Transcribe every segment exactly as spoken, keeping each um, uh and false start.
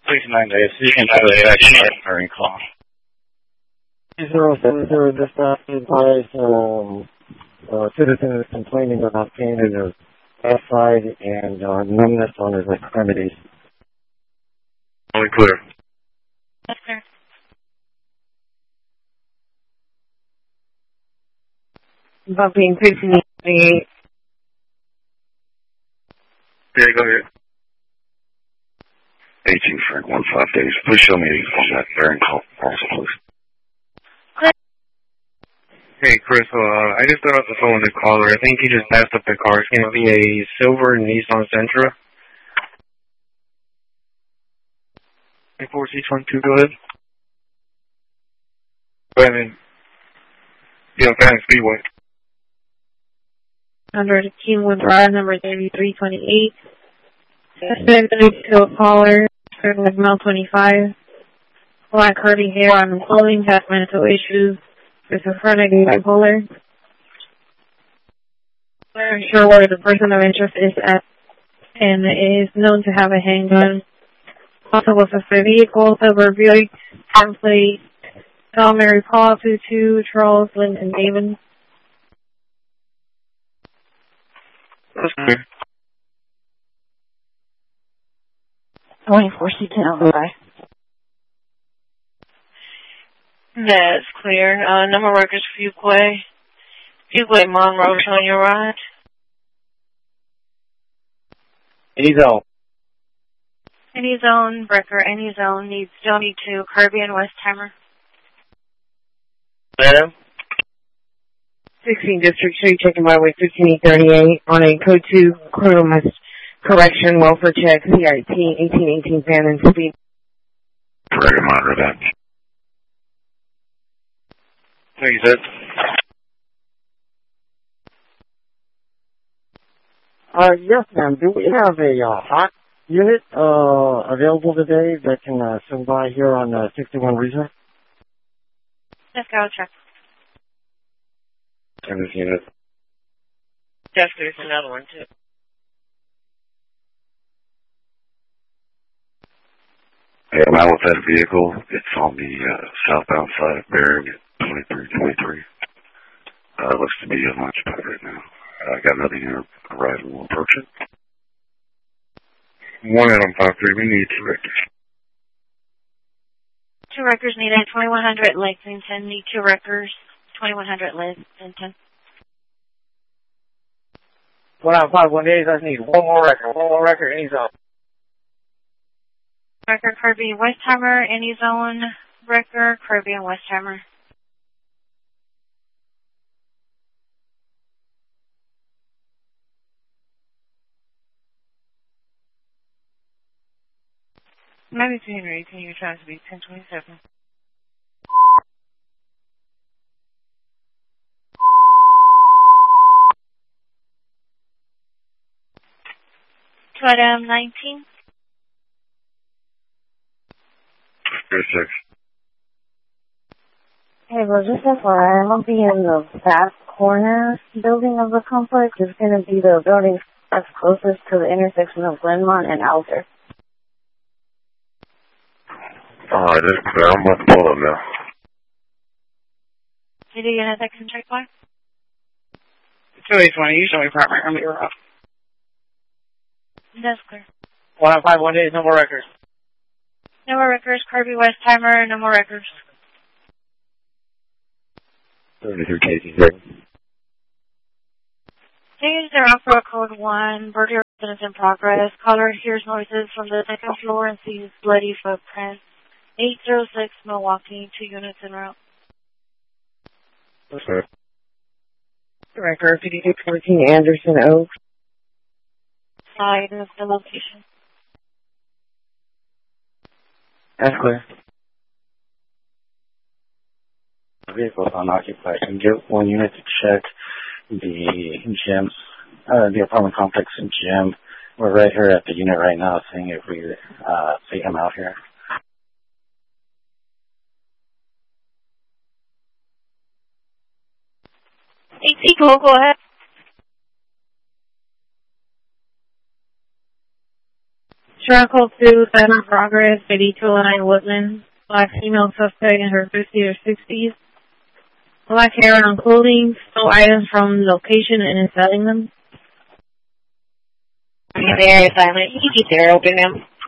Please nine days. You can have the action during call. zero seven zero dispatch advice, um, uh, citizen is complaining about pain in his left side and uh, numbness on his extremities. Only clear. That's clear. About being fifteen eighty-eight. Yeah, go ahead. eighteen Frank, one five days. Please show me that bearing call also, please. Hey, Chris, uh, I just got off the phone with the caller. I think he just passed up the car. It's going to be a silver Nissan Sentra. four six one two, go ahead. Go ahead, man. Yeah, Fanning Speedway. Under the Keenwood Drive, number thirty-three twenty-eight. Suspect to a caller, serving with Mile twenty-five. Black curly hair on clothing, has mental issues. There's a chronic bipolar. We're unsure where the person of interest is at, and is known to have a handgun. Also was a vehicle, silver Buick, template, Mary Paul, two two, Charles, Lynn, and David. That's clear. twenty-four C ten on the by. That's clear. Uh, number records, Fuquay. Fuquay, Monroe, showing your ride. Any zone. Any zone, Brecker, any zone needs, still need to Kirby and Westheimer. Madam? sixteen District Street, checking by way fifteen thirty-eight on a code two criminal correction welfare check, C I T eighteen eighteen fan and speed. Correct, monitor that. Thank you, sir. Uh, yes, ma'am. Do we have a uh, hot unit uh, available today that can uh, swing by here on uh, sixty-one Reserve? Let's go check. Turn this unit. Yes, there's another one, too. Hey, I'm out with that vehicle. It's on the uh, southbound side of Bering at twenty-three twenty-three. Uh, looks to be a much better right now. I uh, got nothing here arriving. We'll approach it. One out on five three. We need two records. Two records needed. twenty-one hundred Lexington. Need two records. twenty-one hundred Lexington. One out five one days. I need one more record. One more record. Any zone. Record Kirby Westheimer. Any zone. Record Kirby and Westheimer. ninety-two Henry eighteen, you're trying to be ten twenty-seven. Two item nineteen. Good six. Hey, well, just F Y I, I'm going to be in the back corner building of the complex. It's going to be the building that's closest to the intersection of Glenmont and Alter. Alright, that's clear. I'm about to pull up now. Did you get that contract by? two eight twenty, you show me proper. I'm your up. That's clear. One out five one days. No more records. No more records. Kirby Westheimer. No more records. thirty-three Casey here. Change their offer code one. Burger residence in progress. Caller hears noises from the second floor and sees bloody footprints. eight zero six Milwaukee. Two units en route. What's that? Record fifty-six fourteen Anderson Oaks. Side of the location. That's clear. Vehicles unoccupied. And get one unit to check the gym, uh, the apartment complex and gym. We're right here at the unit right now, seeing if we uh, see him out here. eight equal, go ahead. Track code two, Center Progress, eighty two oh nine Woodland. Black female suspect in her fifties or sixties. Black hair on clothing. Stole items from location and is selling them. The area is silent. You can keep the area open now.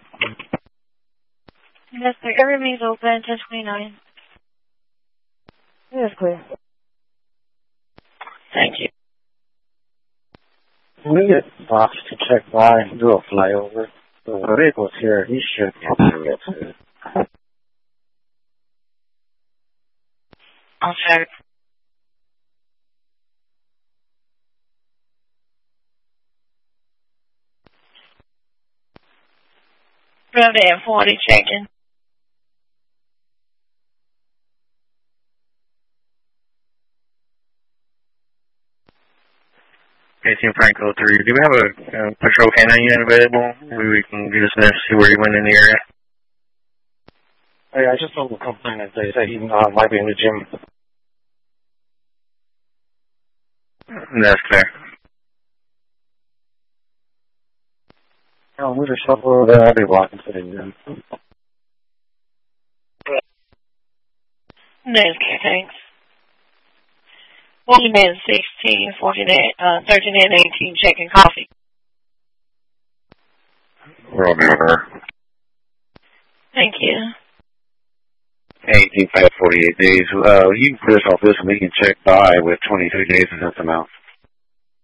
Yes, sir. It remains open, ten twenty-nine. Yes, clear. Thank you. Can we get Box to check by and do a flyover? The vehicle's here. He should be able to get to it. I'll check. Road at forty, checking. eighteen Franco three. Do we have a uh, patrol canine unit available? Maybe we can get a sniff, see where he went in the area. Hey, I just told the complainant they say he uh, might be in the gym. That's clear. Oh, we just shuffle over there. I'll be walking to the gym. That's clear, thanks. One man sixteen, fourteen, uh, thirteen and eighteen, checking coffee. We're on the order. Thank you. eighteen, five, forty-eight days. Uh, you can put us off this and we can check by with twenty-three days and something else.